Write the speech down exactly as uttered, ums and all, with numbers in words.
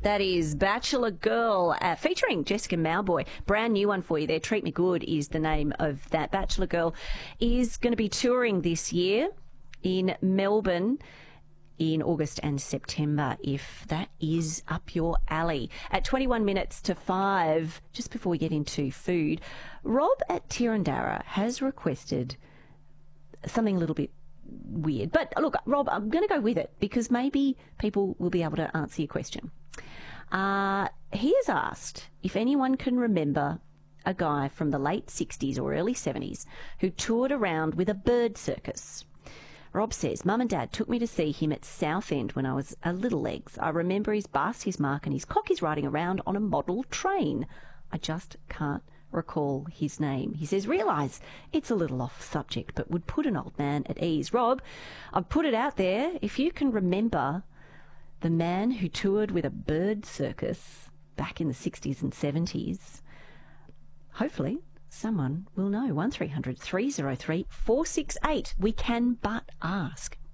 That is Bachelor Girl, uh, featuring Jessica Mauboy. Brand new one for you there. Treat Me Good is the name of that. Bachelor Girl is going to be touring this year in Melbourne in August and September, if that is up your alley. At twenty-one minutes to five, just before we get into food, Rob at Tirandara has requested something a little bit weird. But look, Rob, I'm going to go with it because maybe people will be able to answer your question. Uh, he has asked if anyone can remember a guy from the late sixties or early seventies who toured around with a bird circus. Rob says, Mum and Dad took me to see him at Southend when I was a little legs. I remember his bus, his mark and his cockies riding around on a model train. I just can't recall his name. He says, realise it's a little off subject, but would put an old man at ease. Rob, I've put it out there. If you can remember the man who toured with a bird circus back in the sixties and seventies, hopefully someone will know. one three hundred three oh three four six eight. We can but ask.